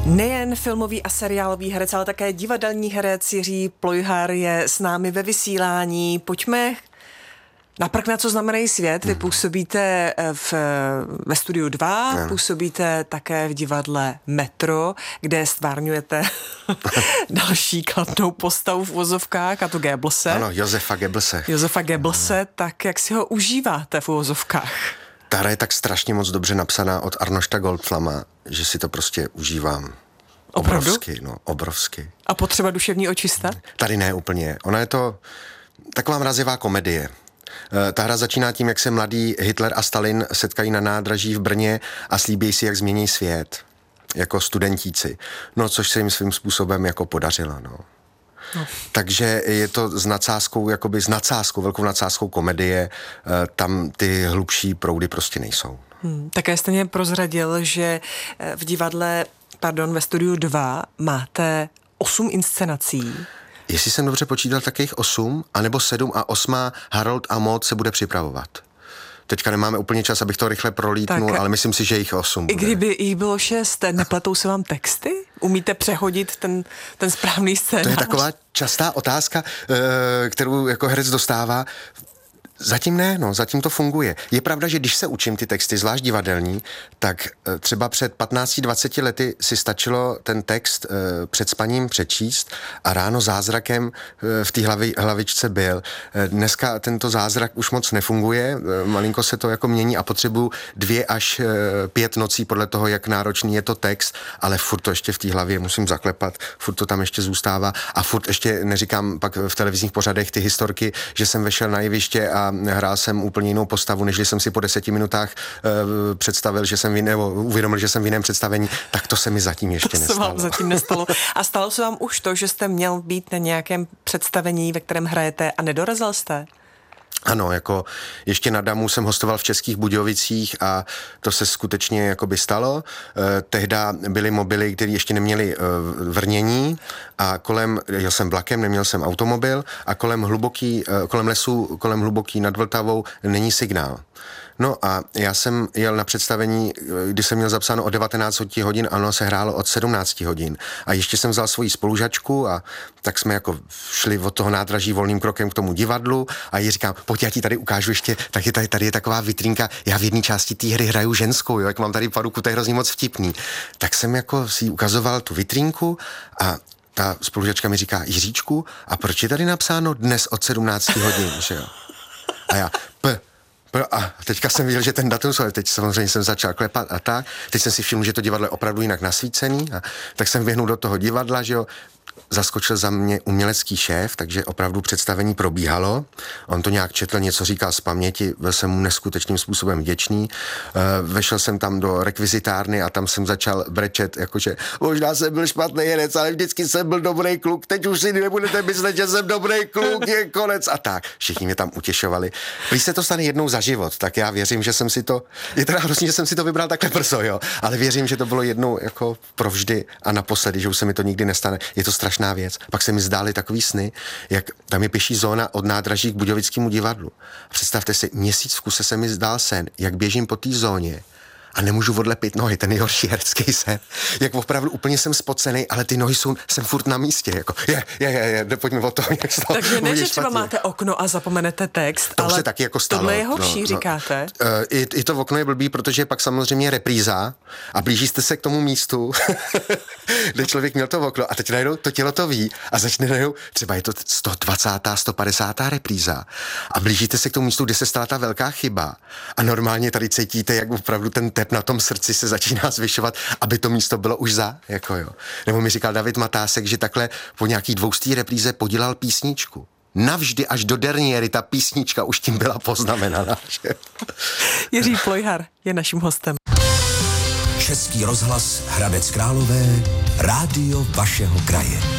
Nejen filmový a seriálový herec, ale také divadelní herec Jiří Plojhar je s námi ve vysílání. Pojďme na prkna, co znamenají svět. Vy působíte ve Studiu 2, působíte také v divadle Metro, kde stvárňujete další kladnou postavu v uvozovkách, a to Goebbelse. Ano, Josefa Goebbelse. Josefa Goebbelse, tak jak si ho užíváte v uvozovkách? Ta hra je tak strašně moc dobře napsaná od Arnošta Goldflama, že si to prostě užívám. Opravdu? Obrovsky. A potřeba duševní očista? Tady ne úplně. Ona je to taková mrazivá komedie. Ta hra začíná tím, jak se mladý Hitler a Stalin setkají na nádraží v Brně a slíbí si, jak změní svět. Jako studentíci. No, což se jim svým způsobem jako podařilo, no. Takže je to s nadsázkou, velkou nadsázkou komedie, tam ty hlubší proudy prostě nejsou. Také jste mě prozradil, že ve Studiu 2 máte 8 inscenací. Jestli jsem dobře počítal, tak jich 8, anebo 7 a 8. Harold a Maud se bude připravovat. Teďka nemáme úplně čas, abych to rychle prolítnul, ale myslím si, že jich 8 bude. I kdyby jich bylo 6, nepletou se vám texty? Umíte přehodit ten správný scénář? To je taková častá otázka, kterou jako herec dostává. Zatím ne, zatím to funguje. Je pravda, že když se učím ty texty, zvlášť divadelní, tak třeba před 15-20 lety si stačilo ten text před spaním přečíst a ráno zázrakem v té hlavičce byl. Dneska tento zázrak už moc nefunguje, malinko se to jako mění a potřebuju 2 až 5 nocí podle toho, jak náročný je to text, ale furt to ještě v té hlavě musím zaklepat, furt to tam ještě zůstává a furt ještě neříkám pak v televizních pořadech ty historky, že jsem vešel na jeviště a hrál jsem úplně jinou postavu, než jsem si po 10 minutách představil, že jsem uvědomil, že jsem v jiném představení, tak to se mi zatím ještě nestalo. To se vám zatím nestalo. A stalo se vám už to, že jste měl být na nějakém představení, ve kterém hrajete a nedorazil jste? Ano, jako ještě na Damu jsem hostoval v Českých Budějovicích a to se skutečně jakoby stalo. Tehda byly mobily, které ještě neměly vrnění a jel jsem vlakem, neměl jsem automobil a kolem lesu, kolem hluboký nad Vltavou není signál. No a já jsem jel na představení, kdy jsem měl zapsáno od 19 hodin, a ono se hrálo od 17 hodin. A ještě jsem vzal svoji spolužačku a tak jsme jako šli od toho nádraží volným krokem k tomu divadlu a jí říkám, pojď, já ti tady ukážu ještě, tak tady je taková vitrínka, já v jedné části té hry hraju ženskou, jak mám tady paruku, to je hrozně moc vtipný. Tak jsem jako si ukazoval tu vitrínku a ta spolužačka mi říká, Jiříčku, a proč je tady napsáno dnes od 17 hodin, že jo? A já, a teďka jsem viděl, že ten datum, teď samozřejmě jsem začal klepat a tak, teď jsem si všiml, že to divadlo je opravdu jinak nasvícený a tak jsem běhnul do toho divadla, že jo, zaskočil za mě umělecký šéf, takže opravdu představení probíhalo. On to nějak četl, něco říkal z paměti, byl jsem mu neskutečným způsobem vděčný. Vešel jsem tam do rekvizitárny a tam jsem začal brečet, jakože možná jsem byl špatný herec, ale vždycky jsem byl dobrý kluk, teď už si nebudete myslet, že jsem dobrý kluk, je konec a tak. Všichni mě tam utěšovali. Když se to stane jednou za život, tak já věřím, že jsem si to, je teda hrozně, že jsem si to vybral takhle brzo, jo, ale věřím, že to bylo jednou jako provždy a naposledy, že už se mi to nikdy nestane. Je to strašná věc. Pak se mi zdály takový sny, jak tam je pěší zóna od nádraží k Budějovickému divadlu. Představte si, měsíc v kuse se mi zdál sen, jak běžím po té zóně a nemůžu odlepit nohy, ten nejhorší herecký sen. Jak opravdu úplně jsem spocený, ale ty nohy jsem furt na místě, jako pojďme o to. Takže ne, že třeba máte okno a zapomenete text, to ale se taky jako stalo. Tohle je horší, říkáte? I to okno je blbý, protože pak samozřejmě repríza a blíží jste se k tomu místu, kde člověk měl to okno a teď najednou to tělo to ví a začne najednou, třeba je to 120., 150. repríza a blížíte se k tomu místu, kde se stala ta velká chyba a normálně tady cítíte, jak opravdu ten tep na tom srdci se začíná zvyšovat, aby to místo bylo už jako jo. Nebo mi říkal David Matásek, že takhle po nějaký 200. repríze podělal písničku. Navždy až do derniéry ta písnička už tím byla poznamenaná. Jiří Plojhar je naším hostem. Český rozhlas Hradec Králové, rádio vašeho kraje.